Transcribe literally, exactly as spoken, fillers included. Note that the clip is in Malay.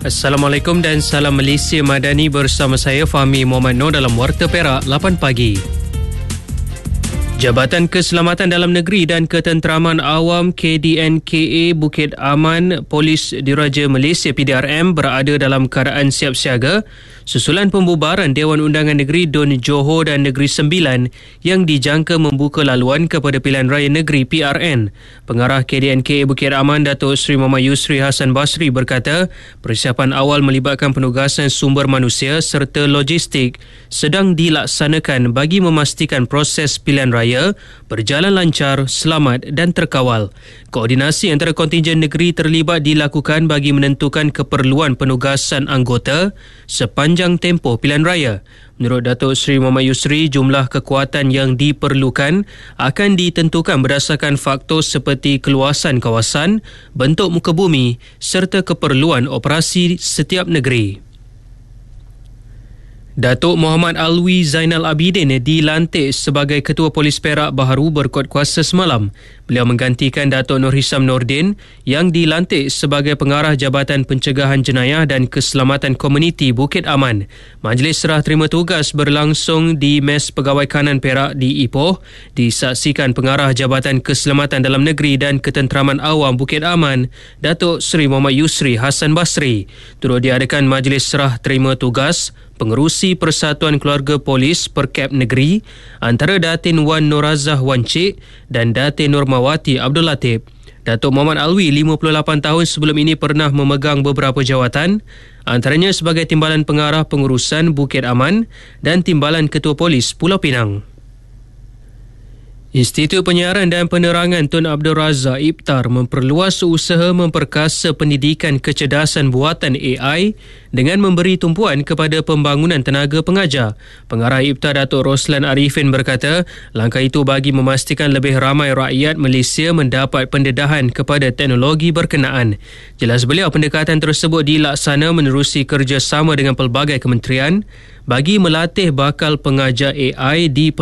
Assalamualaikum dan salam Malaysia Madani bersama saya Fahmi Muhammad Noor dalam Warta Perak lapan pagi. Jabatan Keselamatan Dalam Negeri dan Ketenteraman Awam K D N K A Bukit Aman Polis Diraja Malaysia P D R M berada dalam keadaan siap siaga susulan pembubaran Dewan Undangan Negeri D U N Johor dan Negeri Sembilan yang dijangka membuka laluan kepada Pilihan Raya Negeri P R N. Pengarah K D N K A Bukit Aman Datuk Seri Muhammad Yusri Hassan Basri berkata, persiapan awal melibatkan penugasan sumber manusia serta logistik sedang dilaksanakan bagi memastikan proses pilihan raya berjalan lancar, selamat dan terkawal. Koordinasi antara kontingen negeri terlibat dilakukan bagi menentukan keperluan penugasan anggota sepanjang tempoh pilihan raya. Menurut Datuk Seri Muhammad Yusri, jumlah kekuatan yang diperlukan akan ditentukan berdasarkan faktor seperti keluasan kawasan, bentuk muka bumi serta keperluan operasi setiap negeri. Datuk Muhammad Alwi Zainal Abidin dilantik sebagai Ketua Polis Perak baharu berkuat kuasa semalam. Beliau menggantikan Datuk Nur Hisam Nordin yang dilantik sebagai Pengarah Jabatan Pencegahan Jenayah dan Keselamatan Komuniti Bukit Aman. Majlis serah terima tugas berlangsung di Mes Pegawai Kanan Perak di Ipoh, disaksikan Pengarah Jabatan Keselamatan Dalam Negeri dan Ketenteraman Awam Bukit Aman, Datuk Seri Muhammad Yusri Hassan Basri. Turut diadakan majlis serah terima tugas Pengerusi Persatuan Keluarga Polis Perkap Negeri antara Datin Wan Norazah Wan Cik dan Datin Nurmawati Abdul Latif. Datuk Muhammad Alwi, lima puluh lapan tahun sebelum ini pernah memegang beberapa jawatan, antaranya sebagai Timbalan Pengarah Pengurusan Bukit Aman dan Timbalan Ketua Polis Pulau Pinang. Institut Penyiaran dan Penerangan Tun Abdul Razak I P T A R memperluas usaha memperkasa pendidikan kecerdasan buatan A I dengan memberi tumpuan kepada pembangunan tenaga pengajar. Pengarah I P T A R Datuk Roslan Arifin berkata, langkah itu bagi memastikan lebih ramai rakyat Malaysia mendapat pendedahan kepada teknologi berkenaan. Jelas beliau, pendekatan tersebut dilaksana menerusi kerjasama dengan pelbagai kementerian bagi melatih bakal pengajar A I di